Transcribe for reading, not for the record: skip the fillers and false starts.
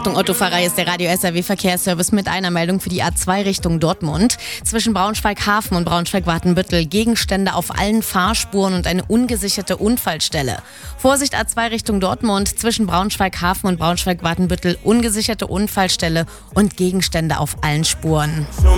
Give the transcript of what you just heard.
Achtung, Autofahrer, ist der Radio SAW Verkehrsservice mit einer Meldung für die A2 Richtung Dortmund. Zwischen Braunschweig-Hafen und Braunschweig-Wartenbüttel Gegenstände auf allen Fahrspuren und eine ungesicherte Unfallstelle. Vorsicht, A2 Richtung Dortmund, zwischen Braunschweig-Hafen und Braunschweig-Wartenbüttel ungesicherte Unfallstelle und Gegenstände auf allen Spuren.